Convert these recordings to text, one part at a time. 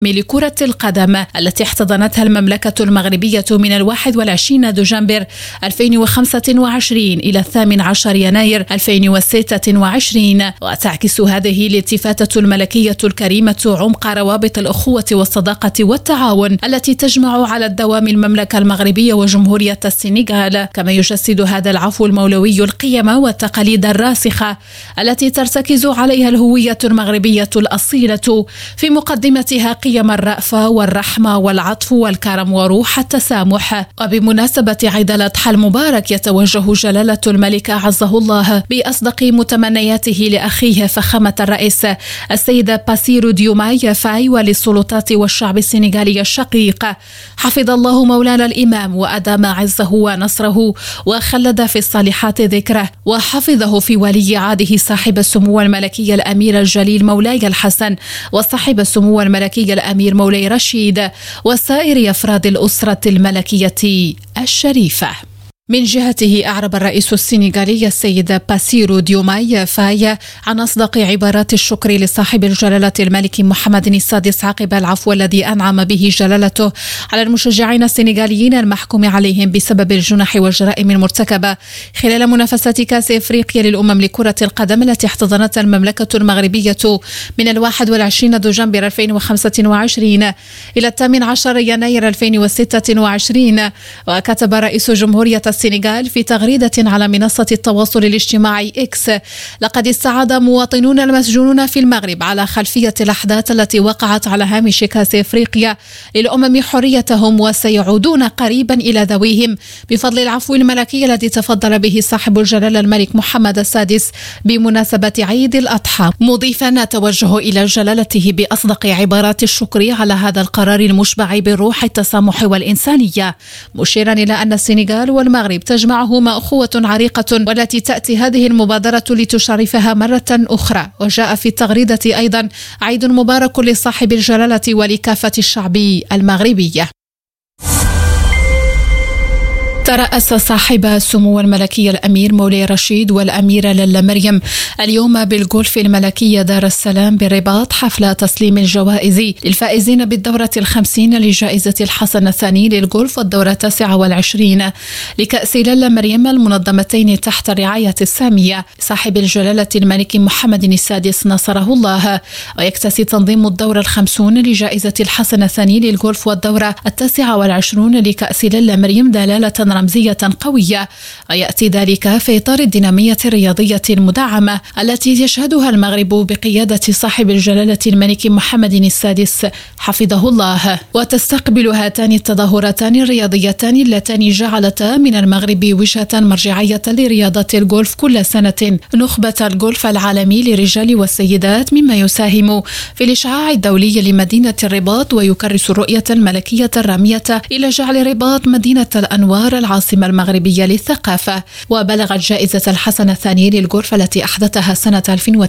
لكرة القدم التي احتضنتها المملكة المغربية من 21 دجنبر 2025 إلى 18 يناير 2026. وتعكس هذه الالتفاتة الملكية الكريمة عمق روابط الأخوة والصداقة والتعاون التي تجمع على الدوام المملكة المغربية وجمهورية السنغال، كما يجسد هذا العفو المولوي القيم والتقاليد الراسخة التي ترتكز عليها الهوية المغربية الأصيلة، في مقدمتها قيم الرأفة والرحمة والعطف والكرم وروح التسامح. وبمناسبة عيد الأضحى المبارك يتوجه جلالة الملك عزه الله بأصدق متمنياته لأخيه فخامة الرئيس السيد باسيرو ديوماي فاي وللسلطات والشعب السنغالي الشقيق، حفظ الله مولانا الإمام وأدام عزه ونصره وخلد في الصالحات ذكره، وحفظه في ولي عهده صاحب السمو الملكي الأمير الجليل مولاي الحسن، وصاحب السمو الملكي الأمير مولاي رشيد، وسائر أفراد الأسرة الملكية الشريفة. من جهته أعرب الرئيس السنغالي السيد باسيرو ديوماي فاي عن أصدق عبارات الشكر لصاحب الجلالة الملك محمد السادس عقب العفو الذي أنعم به جلالته على المشجعين السنغاليين المحكوم عليهم بسبب الجنح والجرائم المرتكبة خلال منافسات كأس إفريقيا للأمم لكرة القدم التي احتضنتها المملكة المغربية من 21 دجنبر 2025 إلى 18 يناير 2026. وكتب رئيس جمهورية السنغال في تغريدة على منصة التواصل الاجتماعي إكس: لقد استعاد مواطنون المسجونون في المغرب على خلفية الأحداث التي وقعت على هامش كأس إفريقيا للأمم حريتهم، وسيعودون قريبا إلى ذويهم بفضل العفو الملكي الذي تفضل به صاحب الجلالة الملك محمد السادس بمناسبة عيد الأضحى، مضيفا توجه إلى جلالته بأصدق عبارات الشكر على هذا القرار المشبع بالروح التسامح والإنسانية، مشيرا إلى أن السنغال والمغرب تجمعهما أخوة عريقة، والتي تأتي هذه المبادرة لتشرفها مرة أخرى. وجاء في التغريدة أيضا: عيد مبارك لصاحب الجلالة ولكافة الشعب المغربي. ترأس صاحب السمو الملكي الأمير مولاي رشيد والأميرة لالا مريم اليوم بالغولف الملكية دار السلام بالرباط حفل تسليم الجوائز للفائزين بالدورة 50 لجائزة الحسن الثاني للغولف والدورة 29 لكأس لالا مريم، المنظمتين تحت رعاية السامية صاحب الجلالة الملك محمد السادس نصره الله. ويكتسي تنظيم الدورة 50 لجائزة الحسن الثاني للغولف والدورة 29 لكأس لالا مريم دلالة رمزية قوية، ويأتي ذلك في إطار الدينامية الرياضية المدعمة التي يشهدها المغرب بقيادة صاحب الجلالة الملك محمد السادس حفظه الله. وتستقبل هاتان التظاهرتان الرياضيتان اللتان جعلتا من المغرب وجهة مرجعية لرياضة الغولف كل سنة نخبة الغولف العالمي للرجال والسيدات، مما يساهم في الإشعاع الدولي لمدينة الرباط ويكرس الرؤية الملكية الرامية إلى جعل الرباط مدينة الأنوار العاصمة المغربية للثقافة. وبلغت جائزة الحسن الثاني للغولف التي أحدثها سنة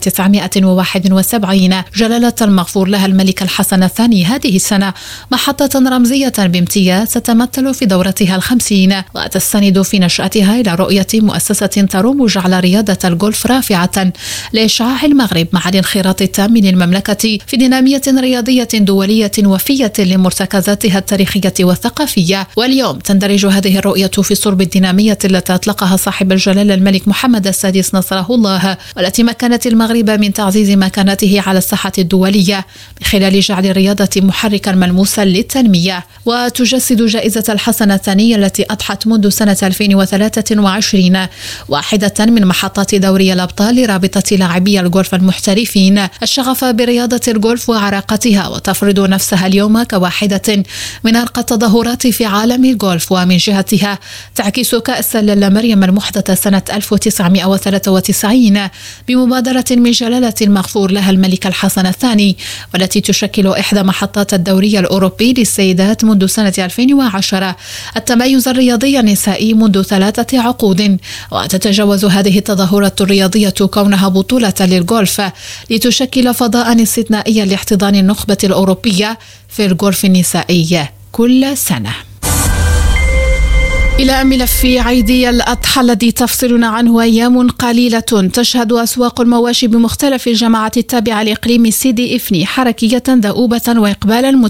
1971 جلالة المغفور لها الملك الحسن الثاني هذه السنة محطة رمزية بامتياز تتمثل في دورتها 50، وتستند في نشأتها إلى رؤية مؤسسة تروم جعل رياضة الغولف رافعة لإشعاع المغرب مع الانخراط التام للمملكة في دينامية رياضية دولية وفية لمرتكزاتها التاريخية والثقافية. واليوم تندرج هذه الرؤية في صلب الدينامية التي أطلقها صاحب الجلالة الملك محمد السادس نصره الله، والتي مكنت المغرب من تعزيز مكانته على الساحة الدولية من خلال جعل الرياضة محركا ملموسا للتنمية. وتجسد جائزة الحسن الثانية التي أضحت منذ سنة 2023 واحدة من محطات دوري الأبطال لرابطة لاعبي الغولف المحترفين الشغف برياضة الغولف وعراقتها، وتفرض نفسها اليوم كواحدة من أرقى التظاهرات في عالم الغولف. ومن جهتها تعكس كأس لالا مريم المحدثة سنة 1993 بمبادرة من جلالة المغفور لها الملك الحسن الثاني، والتي تشكل إحدى محطات الدوري الأوروبي للسيدات منذ سنة 2010 التميز الرياضي النسائي منذ 3 عقود. وتتجاوز هذه التظاهرة الرياضية كونها بطولة للغولف لتشكل فضاء استثنائيا لاحتضان النخبة الأوروبية في الغولف النسائي كل سنة. إلى ملف عيد الأضحى الذي تفصلنا عنه أيام قليلة تشهد أسواق المواشي بمختلف الجماعات التابعة لإقليم سيدي إفني حركية ذؤوبة وإقبالا